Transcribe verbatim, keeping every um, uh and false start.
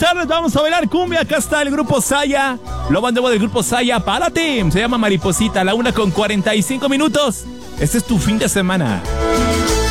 tardes, vamos a bailar cumbia. Acá está el grupo Saya. Lo más nuevo del grupo Saya para ti. Se llama Mariposita, la una con cuarenta y cinco minutos. Este es tu fin de semana.